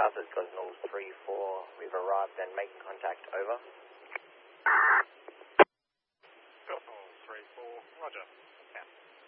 Buzzard, Gosnell 3-4. We've arrived and making contact, over. Gosnell 3-4, roger.